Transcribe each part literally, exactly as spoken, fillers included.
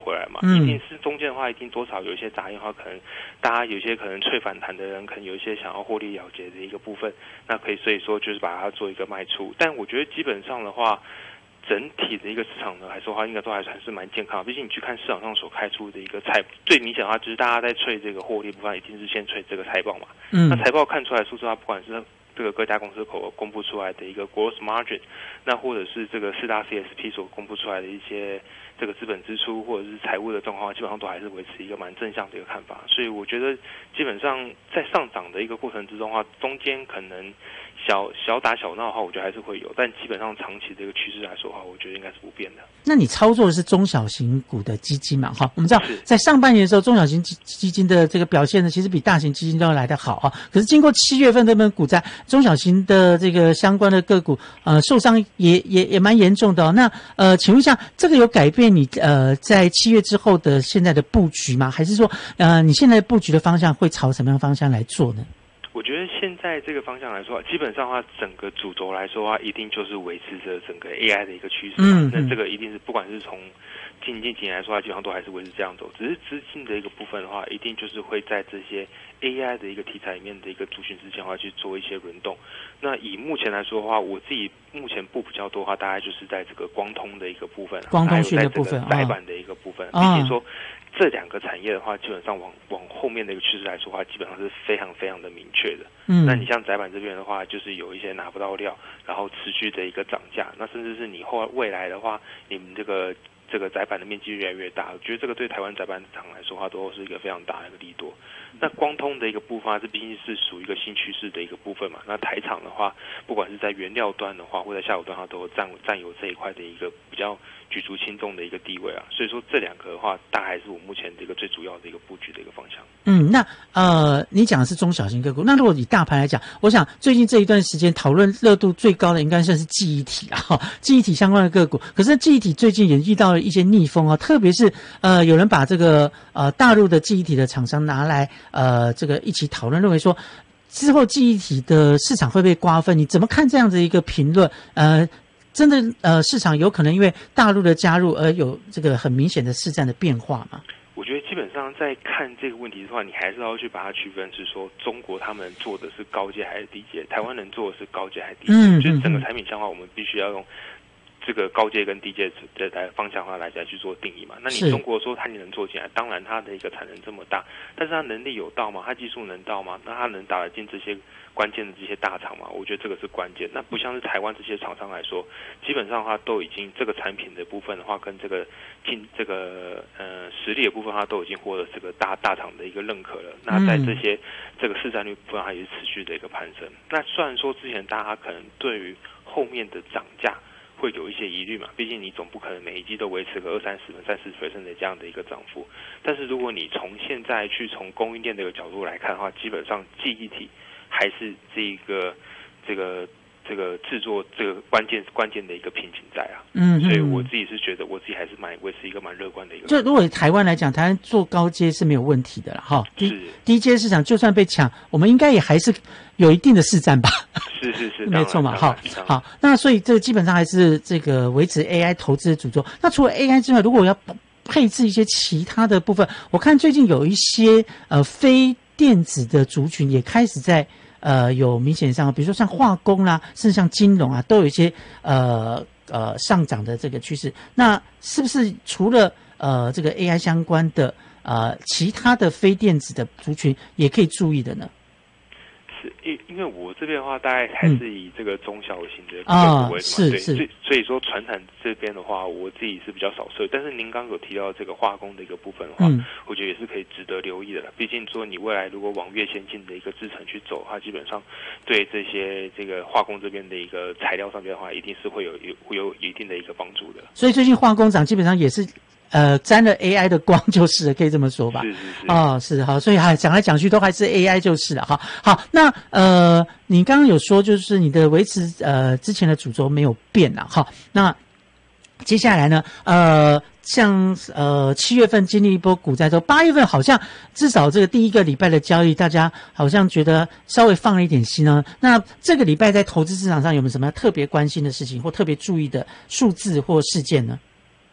回来嘛，嗯、一定是中间的话，一定多少有一些杂音的话，可能大家有些可能脆反弹的人，可能有一些想要获利了结的一个部分，那可以所以说就是把它做一个卖出。但我觉得基本上的话，整体的一个市场呢，来说的话，应该都还算是蛮健康的。毕竟你去看市场上所开出的一个财，最明显的话就是大家在吹这个获利部分，一定是先吹这个财报嘛。嗯，那财报看出来数字的话，不管是这个各家公司口公布出来的一个 gross margin， 那或者是这个四大 C S P 所公布出来的一些这个资本支出或者是财务的状况，基本上都还是维持一个蛮正向的一个看法。所以我觉得基本上在上涨的一个过程之中的话，中间可能小小打小闹的话，我觉得还是会有，但基本上长期的一个趋势来说的话，我觉得应该是不变的。 那你操作的是中小型股的基金嘛？哈，我们知道在上半年的时候，中小型基金的这个表现呢，其实比大型基金都要来得好啊。可是经过七月份这边股灾，中小型的这个相关的个股，呃，受伤也也也蛮严重的哦。那呃，请问一下，这个有改变你呃在七月之后的现在的布局吗？还是说呃你现在布局的方向会朝什么样的方向来做呢？ 我觉得现在这个方向来说，基本上的话，整个主轴来说的话，一定就是维持着整个 A I 的一个趋势嘛。嗯嗯，那这个一定是不管是从近近几年来说，它基本上都还是维持这样走。只是资金的一个部分的话，一定就是会在这些 A I 的一个题材里面的一个族群之间的话去做一些轮动。那以目前来说的话，我自己目前布比较多的话，大概就是在这个光通的一个部分， 光通讯的部分， 载板的一个部分。毕竟说这两个产业的话，基本上往往后面的一个趋势来说的话，基本上是非常非常的明确的。嗯，那你像载板这边的话，就是有一些拿不到料，然后持续的一个涨价，那甚至是你后未来的话，你们这个这个载板的面积越来越大，我觉得这个对台湾载板厂来说的话，都是一个非常大的一个利多。那光通的一个部分，这毕竟是属于一个新趋势的一个部分嘛。那台厂的话，不管是在原料端的话，或者下游端，它都有占占有这一块的一个比较举足轻重的一个地位啊。所以说这两个的话，大概是我目前的一个最主要的一个布局的一个方向。 嗯，那呃，你讲的是中小型个股，那如果以大盘来讲，我想最近这一段时间讨论热度最高的应该算是记忆体啊，记忆体相关的个股。可是记忆体最近也遇到了一些逆风啊，特别是呃，有人把这个呃大陆的记忆体的厂商拿来呃这个一起讨论，认为说之后记忆体的市场会被瓜分，你怎么看这样的一个评论？呃，真的呃市场有可能因为大陆的加入而有这个很明显的市占的变化吗？ 我觉得基本上在看这个问题的话，你还是要去把它区分，是说中国他们做的是高阶还是低阶，台湾人做的是高阶还是低阶，嗯，就是整个产品项的话，我们必须要用这个高阶跟低阶的来方向化来来去做定义嘛。那你中国说它能做进来，当然它的一个产能这么大，但是它能力有到吗？它技术能到吗？那它能打得进这些关键的这些大厂嘛？我觉得这个是关键。那不像是台湾这些厂商来说，基本上它都已经这个产品的部分的话，跟这个进这个呃实力的部分，它都已经获得这个大大厂的一个认可了。那在这些这个市占率部分，它也是持续的一个攀升。那虽然说之前大家可能对于后面的涨价会有一些疑虑嘛，毕竟你总不可能每一季都维持个二三十分、三四十分的这样的一个涨幅。但是如果你从现在去从供应链的一个角度来看的话，基本上记忆体还是这个这个这个制作这个关键关键的一个瓶颈在啊。嗯，所以我自己是觉得我自己还是蛮维持一个蛮乐观的一个。 就如果台湾来讲，台湾做高阶是没有问题的了哈。低低阶市场就算被抢，我们应该也还是有一定的市占吧。 是是是， 没错嘛。好，好，那所以这基本上还是这个维持 A I 投资的主轴。那除了 A I 之外，如果我要配置一些其他的部分，我看最近有一些呃非电子的族群也开始在呃有明显上，比如说像化工啦，甚至像金融啊，都有一些呃呃上涨的这个趋势。那是不是除了呃这个 A I 相关的呃其他的非电子的族群也可以注意的呢？ 是，因因为我这边的话，大概还是以这个中小型的个股为主嘛，对，所以所以说传产这边的话，我自己是比较少涉。但是您刚刚有提到这个化工的一个部分的话，嗯、我觉得也是可以值得留意的了。毕竟说你未来如果往越先进的一个制程去走，它基本上对这些这个化工这边的一个材料上面的话，一定是会有有会有一定的一个帮助的。 所以最近化工涨基本上也是。呃，沾了 A I 的光就是了，可以这么说吧？ 是是是。 哦，是好，所以还讲来讲去都还是 A I 就是了哈。好，那呃，你刚刚有说就是你的维持呃之前的主轴没有变了哈。那接下来呢，呃，像呃七月份经历一波股灾之后，八月份好像至少这个第一个礼拜的交易，大家好像觉得稍微放了一点心呢。那这个礼拜在投资市场上有没有什么特别关心的事情，或特别注意的数字或事件呢？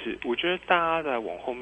是，我觉得大家在往后面